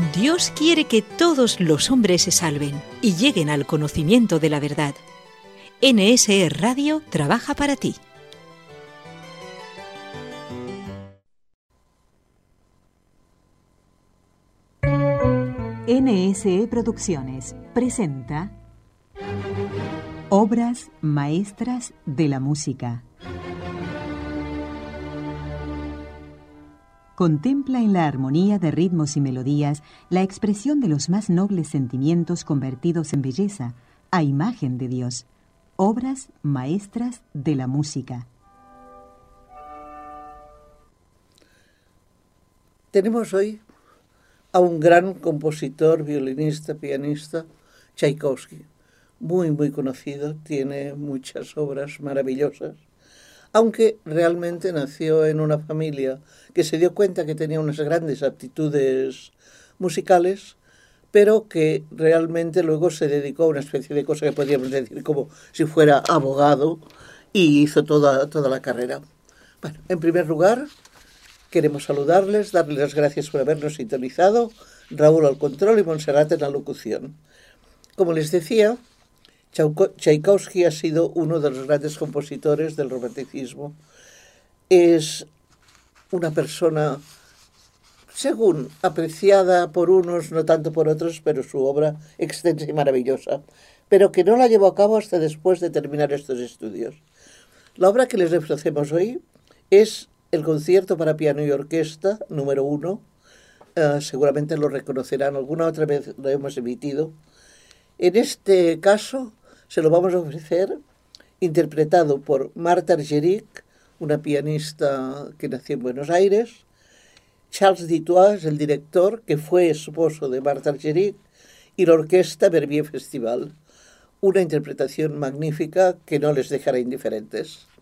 Dios quiere que todos los hombres se salven y lleguen al conocimiento de la verdad. NSE Radio trabaja para ti. NSE Producciones presenta Obras Maestras de la Música. Contempla en la armonía de ritmos y melodías la expresión de los más nobles sentimientos convertidos en belleza, a imagen de Dios. Obras Maestras de la Música. Tenemos hoy a un gran compositor, violinista, pianista, Tchaikovsky. Muy conocido, tiene muchas obras maravillosas, aunque realmente nació en una familia que se dio cuenta que tenía unas grandes aptitudes musicales, pero que realmente luego se dedicó a una especie de cosa que podríamos decir como si fuera abogado, y hizo toda la carrera. Bueno, en primer lugar, queremos saludarles, darles las gracias por habernos sintonizado, Raúl al control y Montserrat en la locución. Como les decía, Tchaikovsky ha sido uno de los grandes compositores del romanticismo. Es una persona, según apreciada por unos, no tanto por otros, pero su obra extensa y maravillosa, pero que no la llevó a cabo hasta después de terminar estos estudios. La obra que les ofrecemos hoy es el concierto para piano y orquesta número 1. Seguramente lo reconocerán, alguna otra vez lo hemos emitido. En este caso se lo vamos a ofrecer interpretado por Martha Argerich, una pianista que nació en Buenos Aires. Charles Dutoit es el director, que fue esposo de Martha Argerich, y la orquesta Verbier Festival. Una interpretación magnífica que no les dejará indiferentes.